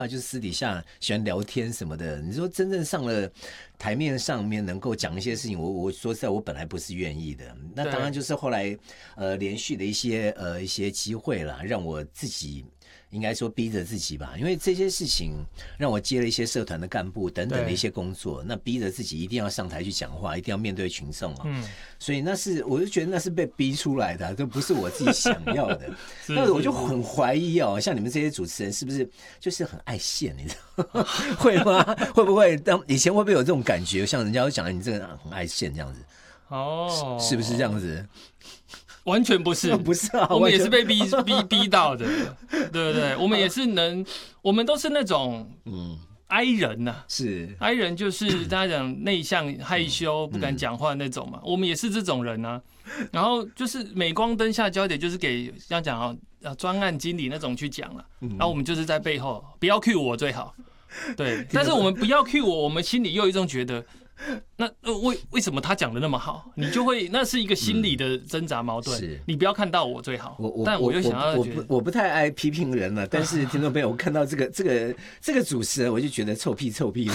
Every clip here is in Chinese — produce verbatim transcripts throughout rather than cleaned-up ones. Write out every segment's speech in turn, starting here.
啊，就是私底下喜欢聊天什么的。你说真正上了台面上面能够讲一些事情，我我说实在，我本来不是愿意的。那当然就是后来呃连续的一些呃一些机会啦，让我自己。应该说逼着自己吧，因为这些事情让我接了一些社团的干部等等的一些工作，那逼着自己一定要上台去讲话，一定要面对群众啊、哦。嗯，所以那是我就觉得那是被逼出来的，这不是我自己想要的。那我就很怀疑哦，像你们这些主持人是不是就是很爱现，你知道吗？会吗？会不会当以前会不会有这种感觉？像人家讲你这个人很爱现这样子，哦，是不是这样子？ 完全不是， 不是啊， 我们也是被逼逼逼到的，对不对？我们也是能，我们都是那种嗯 I 人呐、啊， 是 I 人就是大家讲内向害羞不敢讲话那种嘛，我们也是这种人啊。然后就是镁光灯下焦点，就是给要讲啊专案经理那种去讲了，然后我们就是在背后不要 cue 我最好，对，但是我们不要 cue 我，我们心里又有一种觉得。那为为什么他讲的那么好，你就会那是一个心理的挣扎矛盾。嗯、你不要看到我最好， 我我但我又想要我我不我不太爱批评人了，但是听众朋友，我看到这个这个这个主持人，我就觉得臭屁臭屁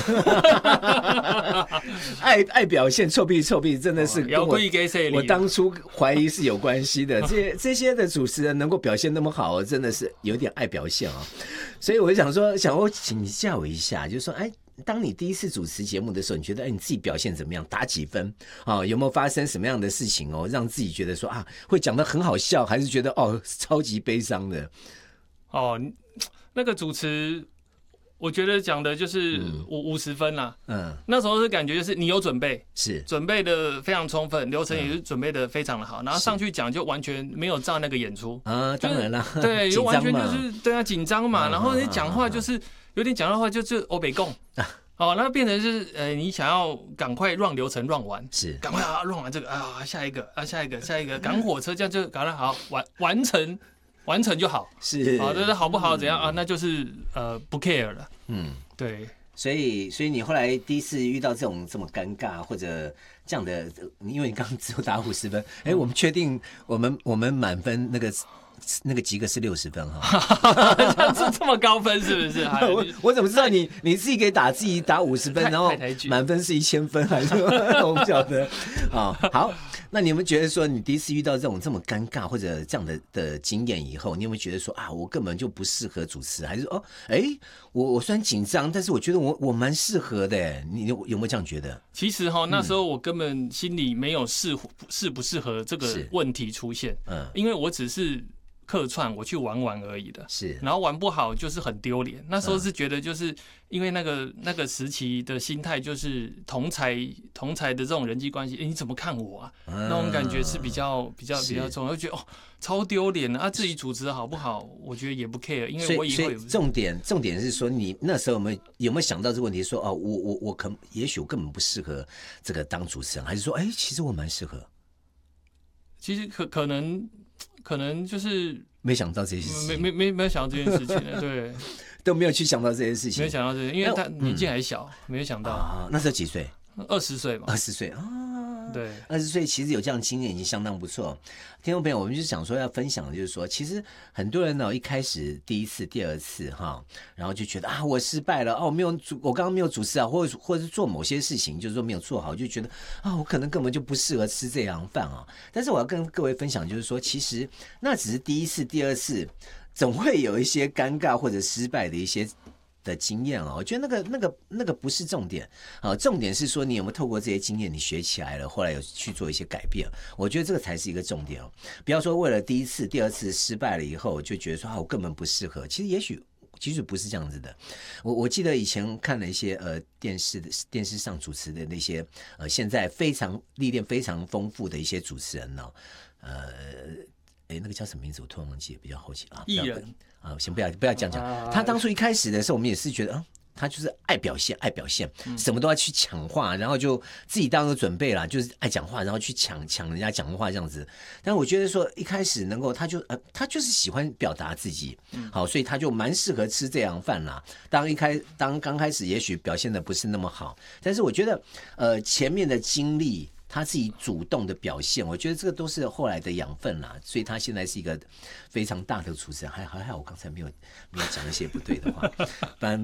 爱爱表现臭屁臭屁，真的是跟我我当初怀疑是有关系的。这些这些的主持人能够表现那么好，真的是有点爱表现啊。所以我就想说，想我请教一下，就是说，哎。当你第一次主持节目的时候，你觉得哎你自己表现怎么样？打几分啊？有没有发生什么样的事情哦，让自己觉得说啊，会讲得很好笑，还是觉得哦超级悲伤的？ 哦，那个主持，我觉得讲的就是五五十分啦。嗯，那时候是感觉就是你有准备，是准备的非常充分，流程也是准备的非常的好，然后上去讲就完全没有照那个演出啊，当然啦， 对，就完全就是对啊紧张嘛，然后你讲话就是。有点讲的话就是欧北共，哦，那变成就是呃，你想要赶快让流程让完，是赶快啊让完这个啊，下一个啊，下一个，下一个赶火车，这样就赶快好完完成完成就好， 是好，就是好不好怎样啊，那就是呃不 care 了，嗯，对， 所以所以你后来第一次遇到这种这么尴尬或者这样的，因为你刚刚只有打五十分，哎，我们确定我们我们满分那个。那个及格是六十分哈， 这这么高分是不是？ 我我怎么知道你你自己给打自己打五十分，然后满分是一千分还是？我不晓得啊。好，那你有没有觉得说，你第一次遇到这种这么尴尬或者这样的的经验以后，你有没有觉得说啊，我根本就不适合主持，还是哦，哎，我我虽然紧张，但是我觉得我我蛮适合的，你有有没有这样觉得？ 其实哈，那时候我根本心里没有适适不适合这个问题出现，嗯，因为我只是。客串我去玩玩而已的，是，然后玩不好就是很丢脸。那时候是觉得就是因为那个那个时期的心态就是同才同才的这种人际关系，欸、你怎么看我啊？嗯、那种感觉是比较比较比较重，就觉得哦超丢脸的啊！自己主持好不好？我觉得也不 care， 因为我以后也重点重点是说你那时候有没有有没有想到这个问题？说哦，我我我可也许我根本不适合这个当主持人，还是说哎、欸，其实我蛮适合？ 其实可可能。可能就是没想到这些事情， 没没没没有想到这件事情，对， 都没有去想到这些事情， 没有想到这些，因为他年纪还小，嗯、没有想到啊。那时候几岁？ 二十岁嘛， 二十岁啊。 对， 二十岁其实有这样的经验已经相当不错。听众朋友，我们就想说要分享的就是说，其实很多人呢一开始第一次、第二次哈，然后就觉得啊我失败了哦，没有主，我刚刚没有主持啊，或者或者是做某些事情，就是说没有做好，就觉得啊我可能根本就不适合吃这样饭啊。但是我要跟各位分享，就是说，其实那只是第一次、第二次，总会有一些尴尬或者失败的一些。的经验啊，我觉得那个那个那个不是重点啊，重点是说你有没有透过这些经验，你学起来了，后来有去做一些改变。我觉得这个才是一个重点哦。不要说为了第一次、第二次失败了以后，就觉得说啊，我根本不适合。其实也许其实不是这样子的。我我记得以前看了一些呃电视的电视上主持的那些呃现在非常历练非常丰富的一些主持人呢、哦，呃。哎，那个叫什么名字？我突然忘记了，比较好奇啊。 艺人啊，先不要不要讲讲。他当初一开始的时候，我们也是觉得啊，他就是爱表现，爱表现，什么都要去抢话，然后就自己当个准备啦，就是爱讲话，然后去抢抢人家讲的话这样子。但我觉得说一开始能够，他就呃，他就是喜欢表达自己，好，所以他就蛮适合吃这样饭啦。当一开当刚开始，也许表现的不是那么好，但是我觉得呃前面的经历。他自己主动的表现，我觉得这个都是后来的养分啦，所以他现在是一个非常大的主持人。还还好，我刚才没有没有讲一些不对的话，不然